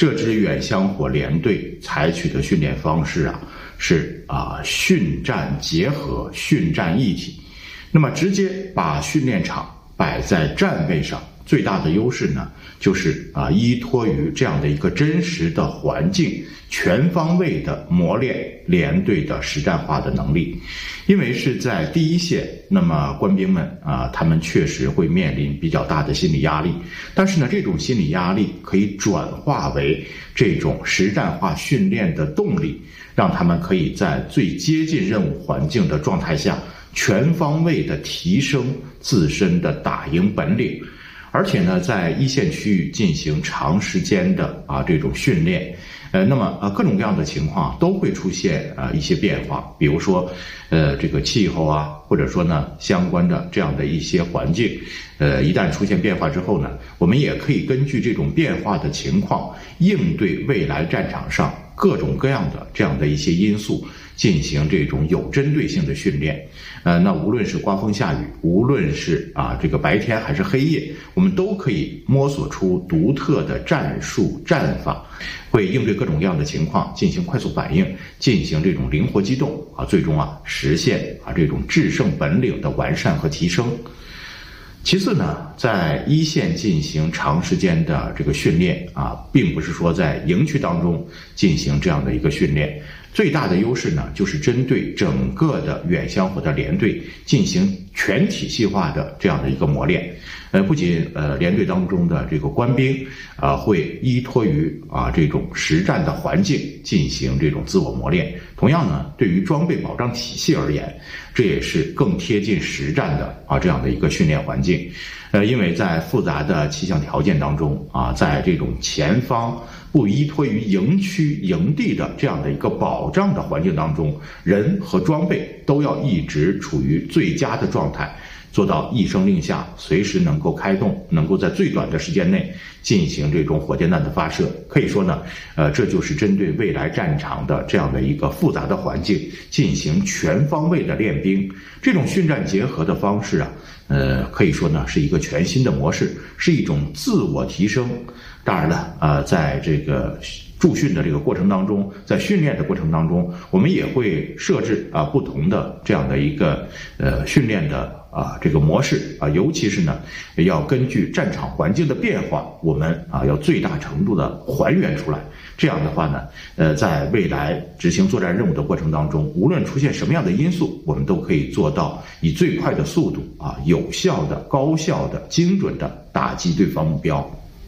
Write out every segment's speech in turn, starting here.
这支远香火联队采取的训练方式是训战结合、训战一体。那么直接把训练场摆在站位上，最大的优势呢，就是依托于这样的一个真实的环境，全方位的磨练连队的实战化的能力。因为是在第一线，那么官兵们他们确实会面临比较大的心理压力，但是呢，这种心理压力可以转化为这种实战化训练的动力，让他们可以在最接近任务环境的状态下，全方位的提升自身的打赢本领。而且呢，在一线区域进行长时间的这种训练，那么各种各样的情况都会出现一些变化，比如说这个气候或者说呢相关的这样的一些环境，一旦出现变化之后呢，我们也可以根据这种变化的情况，应对未来战场上各种各样的这样的一些因素，进行这种有针对性的训练。那无论是刮风下雨，无论是这个白天还是黑夜，我们都可以摸索出独特的战术战法，会应对各种各样的情况进行快速反应，进行这种灵活机动最终实现这种制胜本领的完善和提升。其次呢，在一线进行长时间的这个训练并不是说在营区当中进行这样的一个训练，最大的优势呢，就是针对整个的远香火的连队进行全体系化的这样的一个磨练。不仅连队当中的这个官兵会依托于这种实战的环境进行这种自我磨练，同样呢，对于装备保障体系而言，这也是更贴近实战的这样的一个训练环境。因为在复杂的气象条件当中在这种前方不依托于营区营地的这样的一个保障的环境当中，人和装备都要一直处于最佳的状态，做到一声令下随时能够开动，能够在最短的时间内进行这种火箭弹的发射。可以说呢，这就是针对未来战场的这样的一个复杂的环境进行全方位的练兵。这种训战结合的方式可以说呢是一个全新的模式，是一种自我提升。当然了，在这个驻训的这个过程当中，在训练的过程当中，我们也会设置不同的这样的一个训练的这个模式尤其是呢要根据战场环境的变化，我们要最大程度的还原出来。这样的话呢，在未来执行作战任务的过程当中，无论出现什么样的因素，我们都可以做到以最快的速度有效的、高效的、精准的打击对方目标。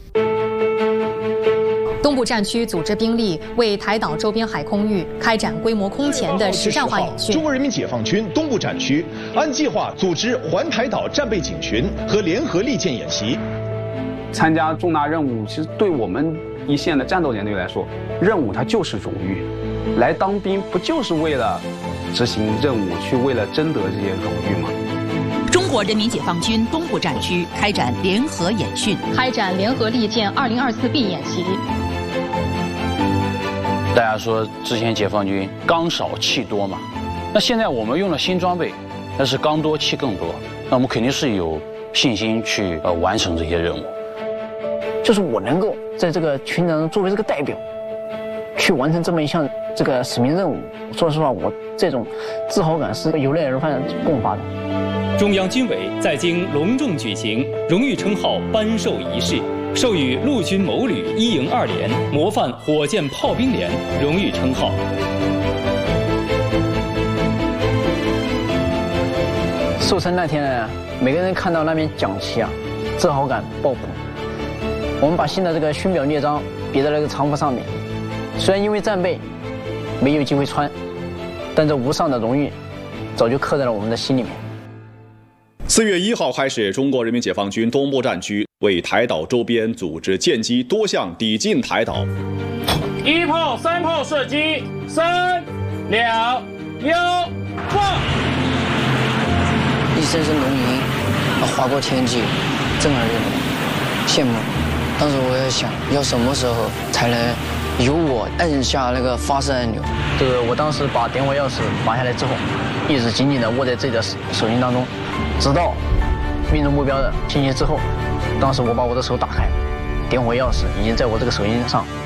东部战区组织兵力为台岛周边海空域开展规模空前的实战化演训。 中国人民解放军东部战区按计划组织环台岛战备警巡和联合利剑演习。 参加重大任务，其实对我们一线的战斗连队来说，任务它就是荣誉。来当兵不就是为了执行任务，去为了争得这些荣誉吗？ 中国人民解放军东部战区开展联合演训， 开展联合利剑2024B 演习。 大家说之前解放军钢少气多嘛，那现在我们用了新装备，但是钢多气更多，那我们肯定是有信心去完成这些任务。 就是我能够在这个群当中作为这个代表，去完成这么一项这个使命任务。说实话，我这种自豪感是由内而发迸发的。 中央军委在京隆重举行荣誉称号颁授仪式，授予陆军某旅1营2连模范火箭炮兵连荣誉称号。 授称那天，每个人看到那面奖旗自豪感爆棚。我们把新的这个勋表列章别在那个长服上面，虽然因为战备没有机会穿，但这无上的荣誉早就刻在了我们的心里面。 4月1号开始，中国人民解放军东部战区为台岛周边组织建机多项抵近台岛。 1炮3炮射击，3、2、1，放！ 一声声龙吟划过天际，震耳欲聋，羡慕。当时我在想，要什么时候才能由我按下那个发射按钮？我当时把点火钥匙拔下来之后，一直紧紧地握在自己的手心当中，直到命中目标的信息之后，当时我把我的手打开，点火钥匙已经在我这个手心上。